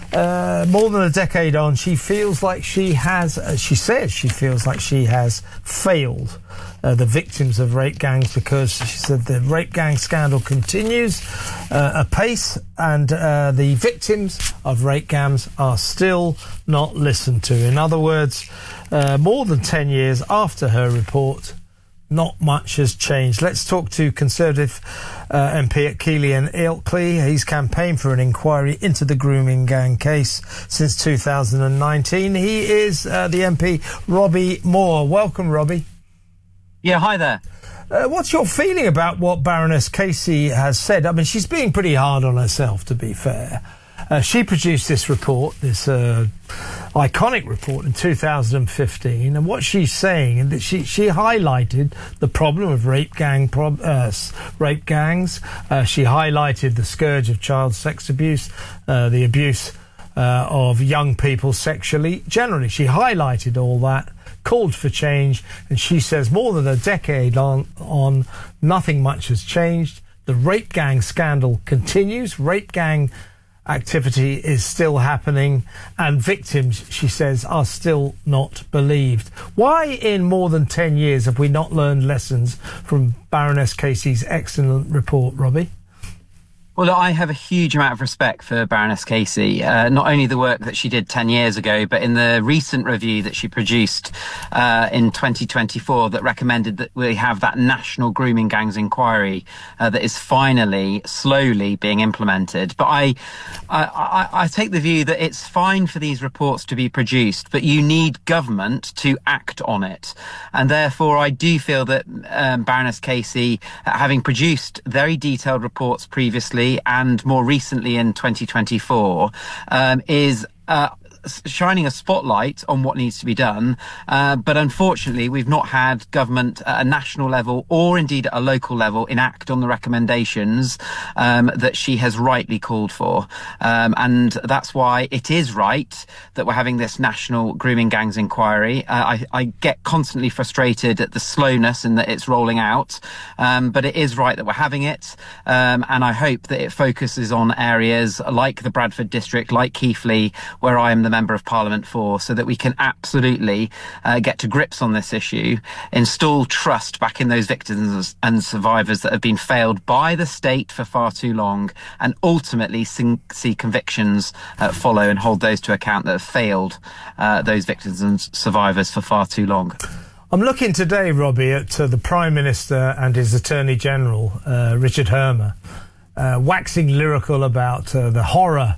Uh, more than a decade on, she feels like she has, uh, she says she feels like she has failed uh, the victims of rape gangs, because she said the rape gang scandal continues uh, apace, and uh, the victims of rape gangs are still not listened to. In other words, uh, more than ten years after her report, not much has changed. Let's talk to Conservative uh, M P at Keighley and Ilkley. He's campaigned for an inquiry into the grooming gang case since two thousand nineteen. He is uh, the M P, Robbie Moore. Welcome, Robbie. Yeah, hi there. Uh, what's your feeling about what Baroness Casey has said? I mean, she's being pretty hard on herself, to be fair. Uh, she produced this report, this uh, iconic report in two thousand fifteen, and what she's saying, and that she she highlighted the problem of rape gang prob- uh, rape gangs. Uh, she highlighted the scourge of child sex abuse, uh, the abuse uh, of young people sexually. Generally, she highlighted all that, called for change, and she says more than a decade on, on nothing much has changed. The rape gang scandal continues. Rape gang activity is still happening, and victims, she says, are still not believed. Why in more than ten years have we not learned lessons from Baroness Casey's excellent report, Robbie? Well, look, I have a huge amount of respect for Baroness Casey, uh, not only the work that she did ten years ago, but in the recent review that she produced uh, in twenty twenty-four that recommended that we have that national grooming gangs inquiry uh, that is finally, slowly being implemented. But I, I, I, I take the view that it's fine for these reports to be produced, but you need government to act on it. And therefore, I do feel that um, Baroness Casey, uh, having produced very detailed reports previously, and more recently in twenty twenty-four, um, is uh, shining a spotlight on what needs to be done. Uh, but unfortunately, we've not had government at a national level or indeed at a local level enact on the recommendations um, that she has rightly called for. Um, and that's why it is right that we're having this national grooming gangs inquiry. Uh, I, I get constantly frustrated at the slowness and that it's rolling out. Um, but it is right that we're having it. Um, and I hope that it focuses on areas like the Bradford district, like Keighley, where I am the Member of Parliament for, so that we can absolutely uh, get to grips on this issue, install trust back in those victims and survivors that have been failed by the state for far too long, and ultimately see, see convictions uh, follow and hold those to account that have failed uh, those victims and survivors for far too long. I'm looking today, Robbie, at uh, the Prime Minister and his Attorney General, uh, Richard Hermer, uh, waxing lyrical about uh, the horror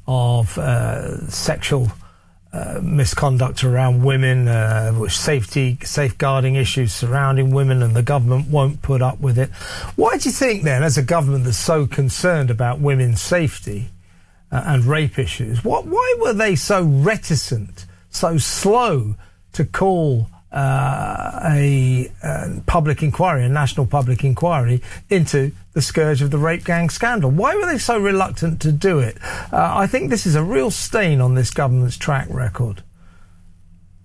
of uh, sexual uh, misconduct around women, uh, with safety, safeguarding issues surrounding women, and the government won't put up with it. Why do you think, then, as a government that's so concerned about women's safety uh, and rape issues, what, why were they so reticent, so slow to call uh, a uh, public inquiry, a national public inquiry into the scourge of the rape gang scandal? Why were they so reluctant to do it? Uh, I think this is a real stain on this government's track record.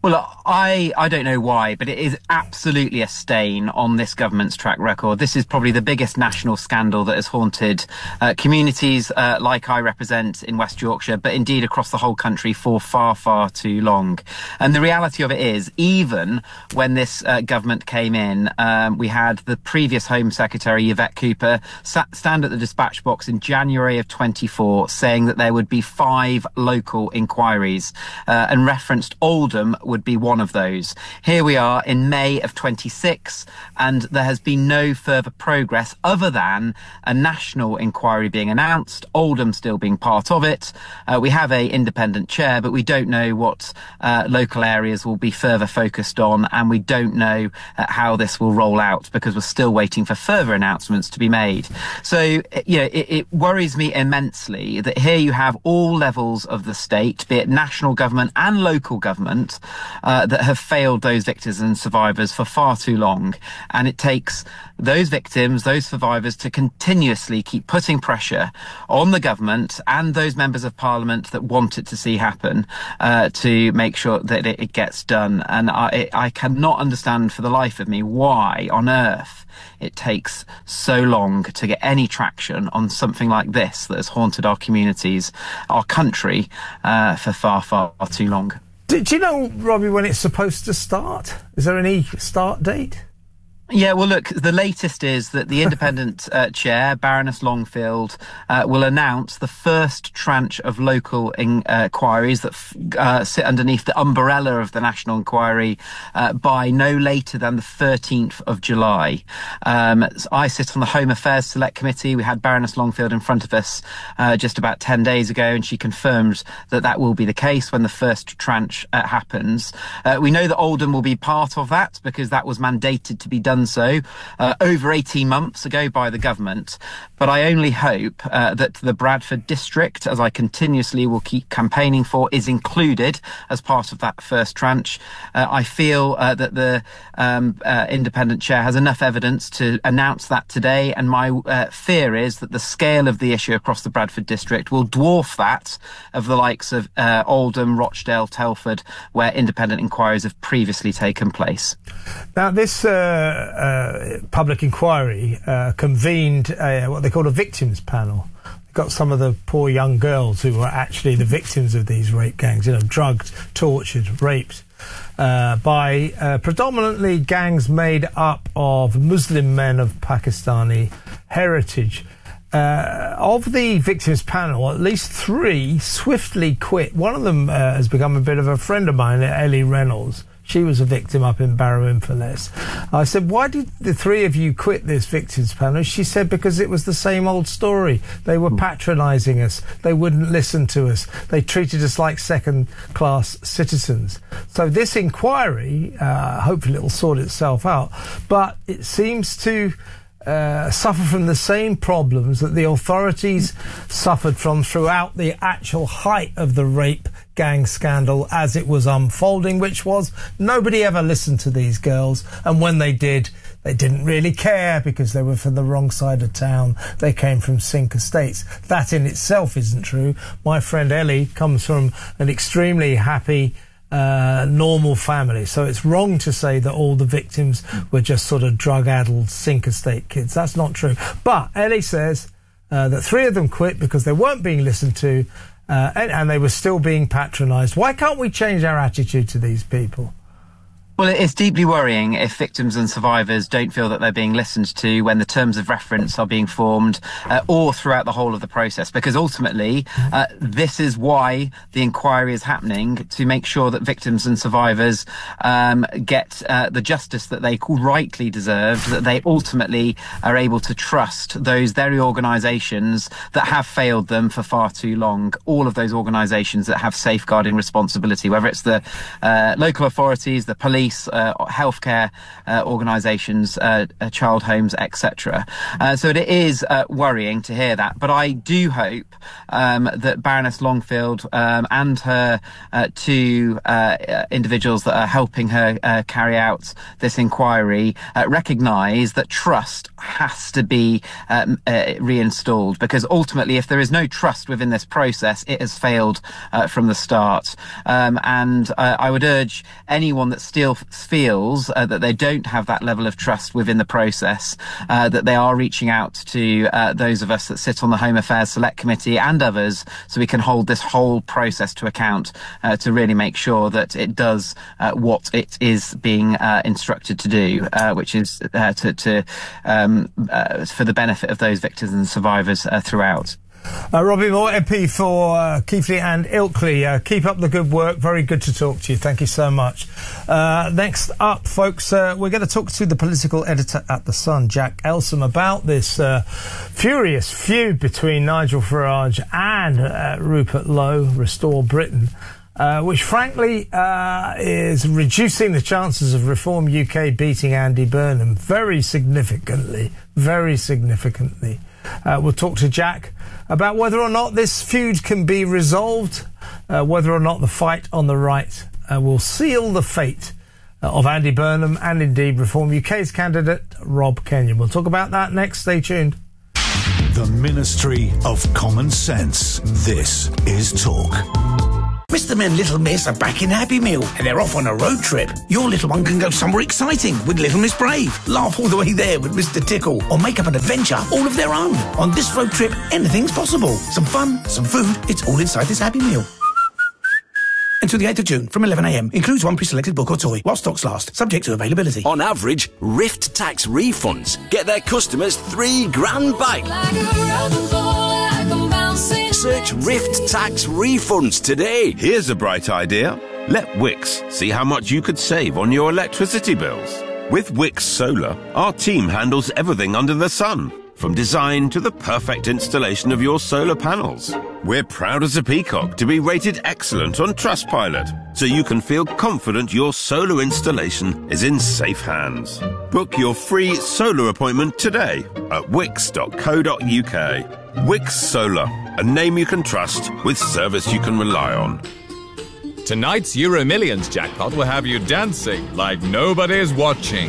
Well, I, I don't know why, but it is absolutely a stain on this government's track record. This is probably the biggest national scandal that has haunted uh, communities uh, like I represent in West Yorkshire, but indeed across the whole country for far, far too long. And the reality of it is, even when this uh, government came in, um, we had the previous Home Secretary, Yvette Cooper, sat, stand at the dispatch box in January of twenty-four saying that there would be five local inquiries uh, and referenced Oldham would be one of those. Here we are in May of twenty-six, and there has been no further progress other than a national inquiry being announced, Oldham still being part of it. Uh, we have a independent chair, but we don't know what uh, local areas will be further focused on, and we don't know uh, how this will roll out because we're still waiting for further announcements to be made. So, you know, it, it worries me immensely that here you have all levels of the state, be it national government and local government, Uh, that have failed those victims and survivors for far too long. And it takes those victims, those survivors, to continuously keep putting pressure on the government and those members of parliament that want it to see happen uh, to make sure that it, it gets done. And I, it, I cannot understand for the life of me why on earth it takes so long to get any traction on something like this that has haunted our communities, our country, uh, for far, far too long. Do, do you know, Robbie, when it's supposed to start? Is there any start date? Yeah, well, look, the latest is that the independent uh, chair, Baroness Longfield, uh, will announce the first tranche of local in, uh, inquiries that f- uh, sit underneath the umbrella of the national inquiry uh, by no later than the thirteenth of July. Um, so I sit on the Home Affairs Select Committee. We had Baroness Longfield in front of us uh, just about ten days ago, and she confirmed that that will be the case when the first tranche uh, happens. Uh, we know that Oldham will be part of that because that was mandated to be done so uh, over eighteen months ago by the government. But I only hope uh, that the Bradford district, as I continuously will keep campaigning for, is included as part of that first tranche. Uh, I feel uh, that the um, uh, independent chair has enough evidence to announce that today, and my uh, fear is that the scale of the issue across the Bradford district will dwarf that of the likes of uh, Oldham, Rochdale, Telford, where independent inquiries have previously taken place. Now, this uh Uh, public inquiry uh, convened uh, what they call a victims panel. They got some of the poor young girls who were actually the victims of these rape gangs, you know, drugged, tortured, raped uh, by uh, predominantly gangs made up of Muslim men of Pakistani heritage. Uh, of the victims panel, at least three swiftly quit. One of them uh, has become a bit of a friend of mine, Ellie Reynolds. She was a victim up in Barrow-in-Furness. I said, why did the three of you quit this victims panel? She said, because it was the same old story. They were patronising us. They wouldn't listen to us. They treated us like second-class citizens. So this inquiry, uh, hopefully it'll sort itself out, but it seems to Uh, suffer from the same problems that the authorities suffered from throughout the actual height of the rape gang scandal as it was unfolding, which was nobody ever listened to these girls, and when they did, they didn't really care because they were from the wrong side of town. They came from sink estates. That in itself isn't true. My friend Ellie comes from an extremely happy Uh, normal family, so it's wrong to say that all the victims were just sort of drug-addled sink estate kids. That's not true. But Ellie says uh, that three of them quit because they weren't being listened to uh, and, and they were still being patronised. Why can't we change our attitude to these people? Well, it's deeply worrying if victims and survivors don't feel that they're being listened to when the terms of reference are being formed uh, or throughout the whole of the process, because ultimately uh, this is why the inquiry is happening, to make sure that victims and survivors um, get uh, the justice that they rightly deserve, that they ultimately are able to trust those very organisations that have failed them for far too long, all of those organisations that have safeguarding responsibility, whether it's the uh, local authorities, the police, police, uh, healthcare uh, organisations, uh, uh, child homes, et cetera. Uh, so it is uh, worrying to hear that. But I do hope um, that Baroness Longfield um, and her uh, two uh, individuals that are helping her uh, carry out this inquiry uh, recognise that trust has to be um, uh, reinstalled, because ultimately, if there is no trust within this process, it has failed uh, from the start. Um, and uh, I would urge anyone that still feels uh, that they don't have that level of trust within the process, uh, that they are reaching out to uh, those of us that sit on the Home Affairs Select Committee and others, so we can hold this whole process to account uh, to really make sure that it does uh, what it is being uh, instructed to do, uh, which is uh, to, to um, uh, for the benefit of those victims and survivors uh, throughout. Uh, Robbie Moore, M P for uh, Keighley and Ilkley. Uh, keep up the good work. Very good to talk to you. Thank you so much. Uh, next up, folks, uh, we're going to talk to the political editor at The Sun, Jack Elsom, about this uh, furious feud between Nigel Farage and uh, Rupert Lowe, Restore Britain, uh, which frankly uh, is reducing the chances of Reform U K beating Andy Burnham very significantly, very significantly. Uh, we'll talk to Jack about whether or not this feud can be resolved, uh, whether or not the fight on the right uh, will seal the fate uh, of Andy Burnham and indeed Reform U K's candidate Rob Kenyon. We'll talk about that next. Stay tuned. The Ministry of Common Sense. This is Talk. Mister and Little Miss are back in Happy Meal and they're off on a road trip. Your little one can go somewhere exciting with Little Miss Brave, laugh all the way there with Mister Tickle, or make up an adventure all of their own. On this road trip, anything's possible. Some fun, some food, it's all inside this Happy Meal. Until the eighth of June from eleven a m. Includes one pre-selected book or toy while stocks last, subject to availability. On average, Rift Tax refunds get their customers three grand back. Search Rift Tax refunds today. Here's a bright idea. Let Wix see how much you could save on your electricity bills. With Wix Solar, our team handles everything under the sun, from design to the perfect installation of your solar panels. We're proud as a peacock to be rated excellent on Trustpilot, so you can feel confident your solar installation is in safe hands. Book your free solar appointment today at wix dot co dot u k. Wix Solar, a name you can trust with service you can rely on. Tonight's Euro Millions jackpot will have you dancing like nobody's watching.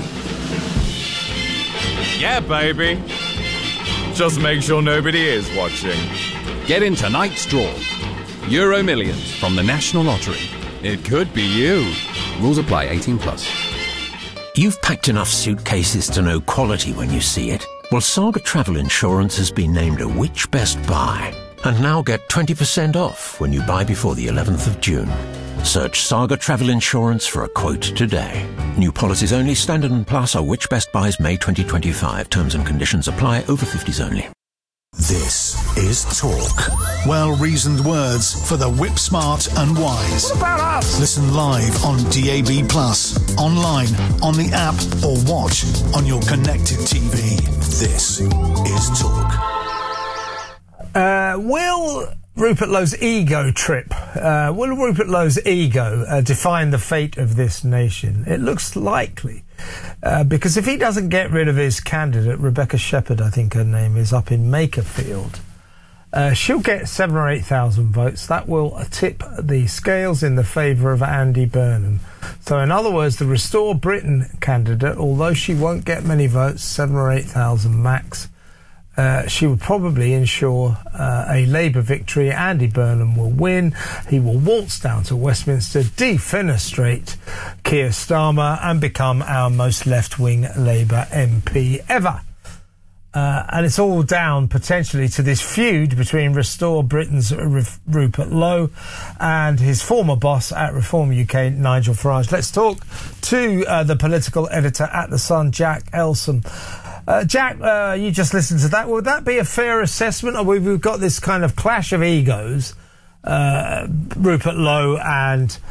Yeah, baby. Just make sure nobody is watching. Get in tonight's draw. Euro Millions from the National Lottery. It could be you. Rules apply. eighteen plus. You've packed enough suitcases to know quality when you see it. Well, Saga Travel Insurance has been named a Which Best Buy. And now get twenty percent off when you buy before the eleventh of June. Search Saga Travel Insurance for a quote today. New policies only. Standard and Plus are Which Best Buys May twenty twenty-five. Terms and conditions apply. Over fifties only. This is Talk. Well-reasoned words for the whip-smart and wise. What about us? Listen live on D A B plus, online, on the app, or watch on your connected T V. This is Talk. Uh, will Rupert Lowe's ego trip, uh, will Rupert Lowe's ego uh, define the fate of this nation? It looks likely. Uh, because if he doesn't get rid of his candidate, Rebecca Shepherd, I think her name is, up in Makerfield, uh, she'll get seven or eight thousand votes. That will tip the scales in the favour of Andy Burnham. So, in other words, the Restore Britain candidate, although she won't get many votes, seven or eight thousand max, Uh, she will probably ensure uh, a Labour victory. Andy Burnham will win. He will waltz down to Westminster, defenestrate Keir Starmer, and become our most left-wing Labour M P ever. Uh, and it's all down, potentially, to this feud between Restore Britain's R- Rupert Lowe and his former boss at Reform U K, Nigel Farage. Let's talk to uh, the political editor at The Sun, Jack Elsom. Uh, Jack, uh, you just listened to that. Would that be a fair assessment? Or we've got this kind of clash of egos, uh, Rupert Lowe and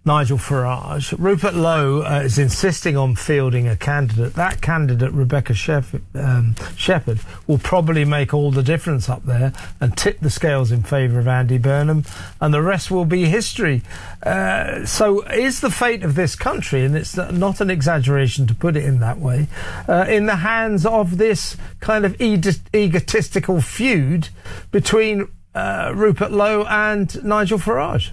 Nigel Farage. Rupert Lowe uh, is insisting on fielding a candidate. That candidate, Rebecca Shepherd, um, Shepherd, will probably make all the difference up there and tip the scales in favour of Andy Burnham, and the rest will be history. Uh, so is the fate of this country, and it's not an exaggeration to put it in that way, uh, in the hands of this kind of e- egotistical feud between uh, Rupert Lowe and Nigel Farage?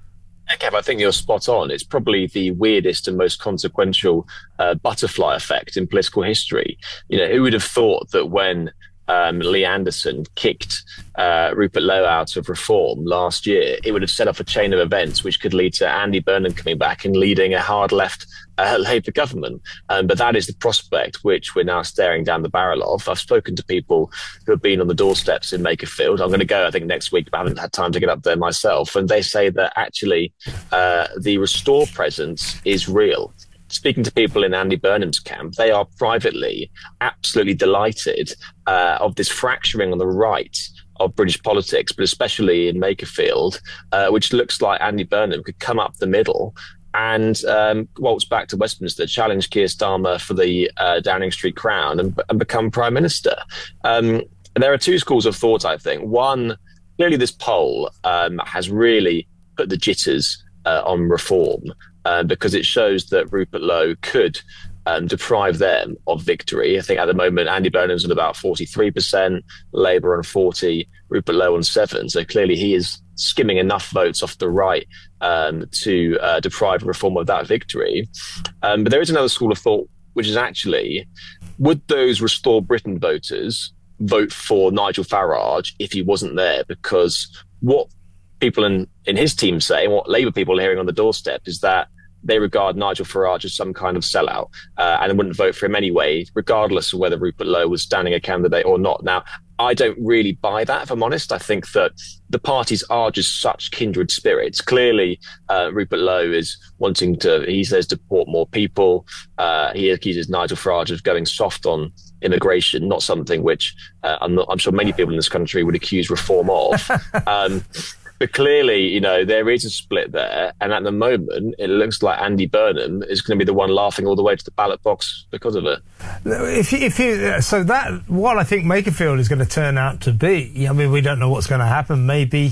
Kev, I think you're spot on. It's probably the weirdest and most consequential uh, butterfly effect in political history. You know, who would have thought that when um, Lee Anderson kicked uh, Rupert Lowe out of Reform last year, it would have set off a chain of events which could lead to Andy Burnham coming back and leading a hard left uh, Labour government. Um, but that is the prospect which we're now staring down the barrel of. I've spoken to people who have been on the doorsteps in Makerfield. I'm going to go, I think, next week, but I haven't had time to get up there myself. And they say that actually uh, the Restore presence is real. Speaking to people in Andy Burnham's camp, they are privately absolutely delighted uh, of this fracturing on the right of British politics, but especially in Makerfield, uh, which looks like Andy Burnham could come up the middle and um, waltz back to Westminster, challenge Keir Starmer for the uh, Downing Street crown and, and become Prime Minister. Um, there are two schools of thought, I think. One, clearly this poll um, has really put the jitters uh, on Reform, Uh, because it shows that Rupert Lowe could um, deprive them of victory. I think at the moment, Andy Burnham's on about forty-three percent, Labour on forty, Rupert Lowe on seven. So clearly he is skimming enough votes off the right um, to uh, deprive Reform of that victory. Um, but there is another school of thought, which is actually, would those Restore Britain voters vote for Nigel Farage if he wasn't there? Because what people in, in his team say, and what Labour people are hearing on the doorstep, is that they regard Nigel Farage as some kind of sellout uh, and wouldn't vote for him anyway, regardless of whether Rupert Lowe was standing a candidate or not. Now, I don't really buy that, if I'm honest. I think that the parties are just such kindred spirits. Clearly, uh, Rupert Lowe is wanting to, he says, deport more people. Uh, he accuses Nigel Farage of going soft on immigration, not something which uh, I'm, not, I'm sure many people in this country would accuse Reform of. um, But clearly, you know, there is a split there. And at the moment, it looks like Andy Burnham is going to be the one laughing all the way to the ballot box because of it. If you, if you, so that, what I think Makerfield is going to turn out to be, I mean, we don't know what's going to happen. Maybe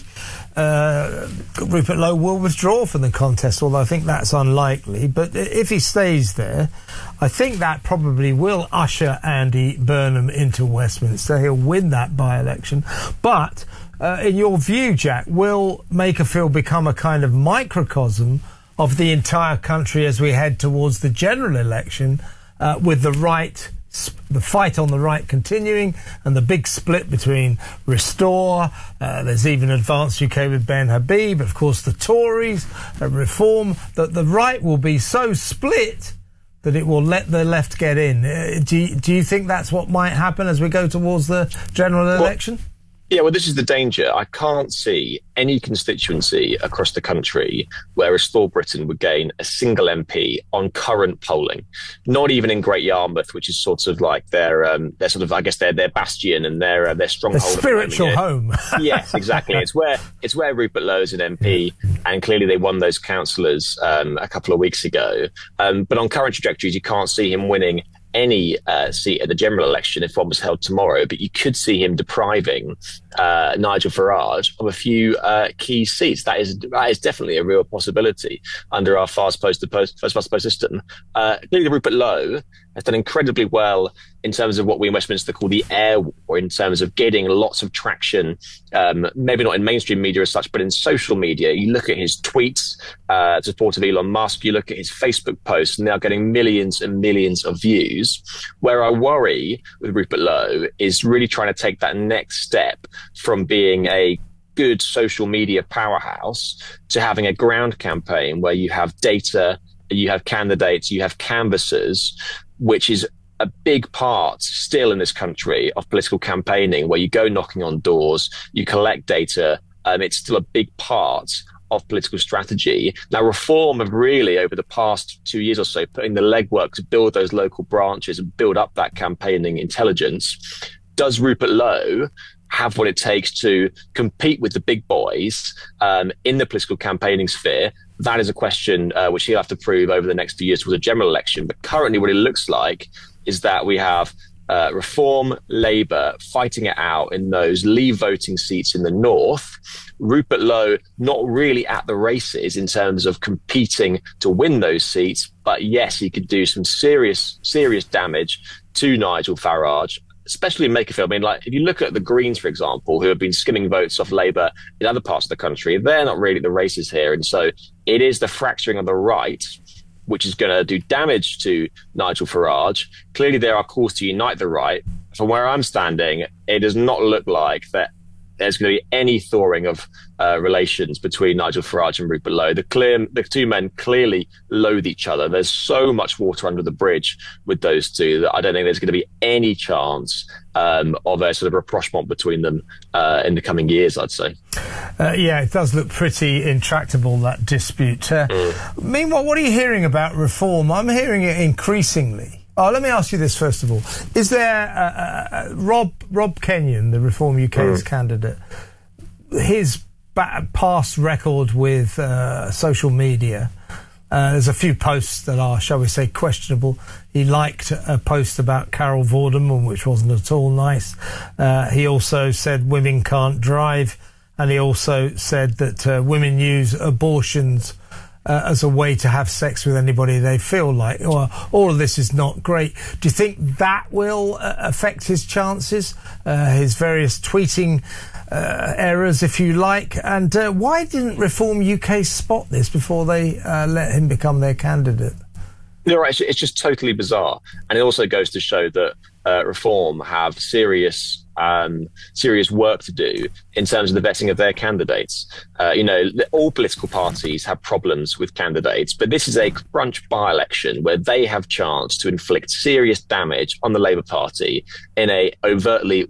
uh, Rupert Lowe will withdraw from the contest, although I think that's unlikely. But if he stays there, I think that probably will usher Andy Burnham into Westminster. He'll win that by-election. But Uh, in your view, Jack, will Makerfield become a kind of microcosm of the entire country as we head towards the general election, uh, with the right, the fight on the right continuing and the big split between Restore, uh, there's even Advanced U K with Ben Habib, of course the Tories, uh, Reform, that the right will be so split that it will let the left get in. Uh, do, you, do you think that's what might happen as we go towards the general election? Well, yeah, well, this is the danger. I can't see any constituency across the country where Restore Britain would gain a single M P on current polling. Not even in Great Yarmouth, which is sort of like their, um, their sort of, I guess, their their bastion and their uh, their stronghold. The spiritual the home. Yes, exactly. It's where it's where Rupert Lowe is an M P, and clearly they won those councillors um, a couple of weeks ago. Um, but on current trajectories, you can't see him winning any uh, seat at the general election if one was held tomorrow, but you could see him depriving uh, Nigel Farage of a few uh, key seats. That is that is definitely a real possibility under our fast post to post first past the post system. Uh, clearly, Rupert Lowe has done incredibly well in terms of what we in Westminster call the air war, in terms of getting lots of traction, um, maybe not in mainstream media as such, but in social media. You look at his tweets, uh, support of Elon Musk, you look at his Facebook posts, and they are getting millions and millions of views. Where I worry with Rupert Lowe is really trying to take that next step from being a good social media powerhouse to having a ground campaign where you have data, you have candidates, you have canvassers, which is a big part still in this country of political campaigning, where you go knocking on doors, you collect data. Um, it's still a big part of political strategy. Now, Reform have really, over the past two years or so, put in the legwork to build those local branches and build up that campaigning intelligence. Does Rupert Lowe have what it takes to compete with the big boys um, in the political campaigning sphere, that is a question uh, which he'll have to prove over the next few years towards a general election. But currently what it looks like is that we have uh, Reform, Labour fighting it out in those Leave voting seats in the north. Rupert Lowe not really at the races in terms of competing to win those seats, but yes, he could do some serious, serious damage to Nigel Farage, especially in Makerfield. I mean, like, if you look at the Greens, for example, who have been skimming votes off Labour in other parts of the country, they're not really at the races here. And so it is the fracturing of the right which is going to do damage to Nigel Farage. Clearly, there are calls to unite the right. From where I'm standing, it does not look like that there's going to be any thawing of uh, relations between Nigel Farage and Rupert Lowe. The, clear, the two men clearly loathe each other. There's so much water under the bridge with those two that I don't think there's going to be any chance um, of a sort of rapprochement between them uh, in the coming years, I'd say. Uh, yeah, it does look pretty intractable, that dispute. Uh, mm. Meanwhile, what are you hearing about Reform? I'm hearing it increasingly. Oh, let me ask you this first of all: is there uh, uh, Rob Rob Kenyon, the Reform U K's mm. candidate? His ba- past record with uh, social media. Uh, there's a few posts that are, shall we say, questionable. He liked a post about Carol Vorderman, which wasn't at all nice. Uh, he also said women can't drive, and he also said that uh, women use abortions Uh, as a way to have sex with anybody they feel like. Well, all of this is not great. Do you think that will uh, affect his chances, uh, his various tweeting uh, errors, if you like? And uh, why didn't Reform U K spot this before they uh, let him become their candidate? You're right. It's just totally bizarre. And it also goes to show that uh, Reform have serious um, serious work to do in terms of the vetting of their candidates. Uh, you know, all political parties have problems with candidates, but this is a crunch by-election where they have chance to inflict serious damage on the Labour Party in a overtly